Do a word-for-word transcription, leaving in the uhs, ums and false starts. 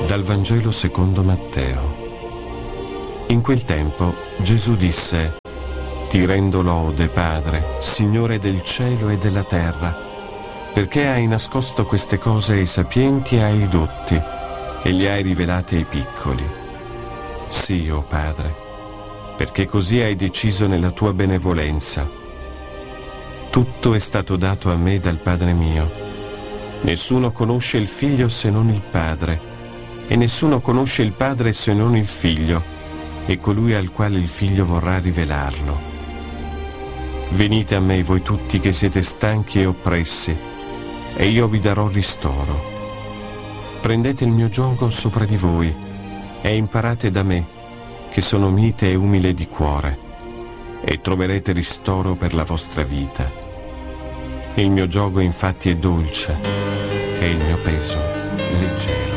Dal Vangelo secondo Matteo. In quel tempo Gesù disse: Ti rendo lode, Padre, Signore del cielo e della terra, perché hai nascosto queste cose ai sapienti e ai dotti e le hai rivelate ai piccoli. Sì, o Padre, perché così hai deciso nella tua benevolenza. Tutto è stato dato a me dal Padre mio. Nessuno conosce il Figlio se non il Padre, e nessuno conosce il Padre se non il Figlio, e colui al quale il Figlio vorrà rivelarlo. Venite a me voi tutti che siete stanchi e oppressi, e io vi darò ristoro. Prendete il mio giogo sopra di voi, e imparate da me, che sono mite e umile di cuore, e troverete ristoro per la vostra vita. Il mio giogo infatti è dolce, e il mio peso leggero.